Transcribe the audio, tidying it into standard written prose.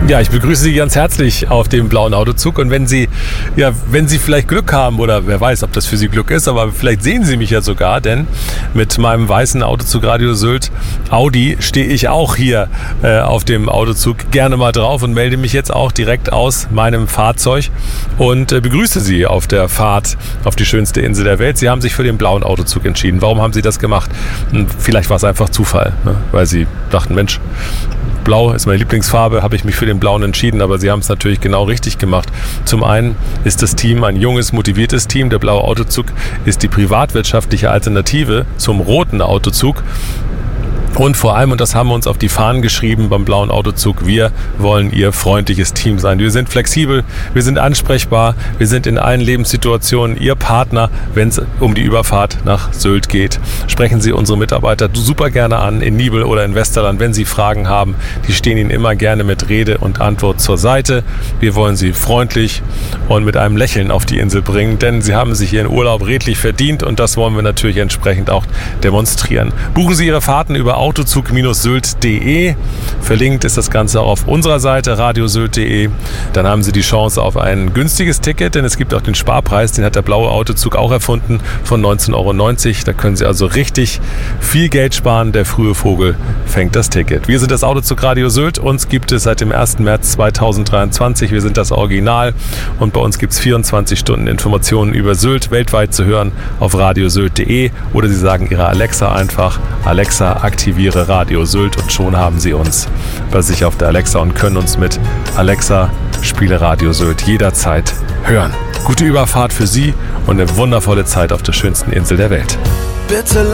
Ja, ich begrüße Sie ganz herzlich auf dem blauen Autozug und wenn Sie vielleicht Glück haben oder wer weiß, ob das für Sie Glück ist, aber vielleicht sehen Sie mich ja sogar, denn mit meinem weißen Autozug Radio Sylt Audi stehe ich auch hier auf dem Autozug gerne mal drauf und melde mich jetzt auch direkt aus meinem Fahrzeug und begrüße Sie auf der Fahrt auf die schönste Insel der Welt. Sie haben sich für den blauen Autozug entschieden. Warum haben Sie das gemacht? Vielleicht war es einfach Zufall, ne? Weil Sie dachten, Mensch, Blau ist meine Lieblingsfarbe, habe ich mich für den Blauen entschieden, aber Sie haben es natürlich genau richtig gemacht. Zum einen ist das Team ein junges, motiviertes Team. Der blaue Autozug ist die privatwirtschaftliche Alternative zum roten Autozug. Und vor allem, und das haben wir uns auf die Fahnen geschrieben beim blauen Autozug, wir wollen Ihr freundliches Team sein. Wir sind flexibel, wir sind ansprechbar, wir sind in allen Lebenssituationen Ihr Partner, wenn es um die Überfahrt nach Sylt geht. Sprechen Sie unsere Mitarbeiter super gerne an, in Nibel oder in Westerland, wenn Sie Fragen haben. Die stehen Ihnen immer gerne mit Rede und Antwort zur Seite. Wir wollen Sie freundlich und mit einem Lächeln auf die Insel bringen, denn Sie haben sich Ihren Urlaub redlich verdient und das wollen wir natürlich entsprechend auch demonstrieren. Buchen Sie Ihre Fahrten über autozug-sylt.de. Verlinkt ist das Ganze auch auf unserer Seite radiosylt.de. Dann haben Sie die Chance auf ein günstiges Ticket, denn es gibt auch den Sparpreis, den hat der blaue Autozug auch erfunden, von 19,90 €. Da können Sie also richtig viel Geld sparen. Der frühe Vogel fängt das Ticket. Wir sind das Autozug Radio Sylt. Uns gibt es seit dem 1. März 2023. Wir sind das Original und bei uns gibt es 24 Stunden Informationen über Sylt weltweit zu hören auf radiosylt.de oder Sie sagen Ihrer Alexa einfach, Alexa, aktiviere Radio Sylt und schon haben Sie uns bei sich auf der Alexa und können uns mit Alexa, spiele Radio Sylt jederzeit hören. Gute Überfahrt für Sie und eine wundervolle Zeit auf der schönsten Insel der Welt. Bitte